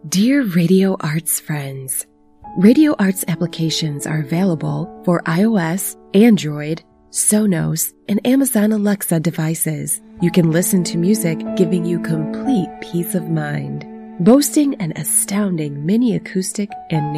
Dear Radio Arts friends, Radio Arts applications are available for iOS, Android, Sonos, and Amazon Alexa devices. You can listen to music giving you complete peace of mind. Boasting an astounding mini acoustic and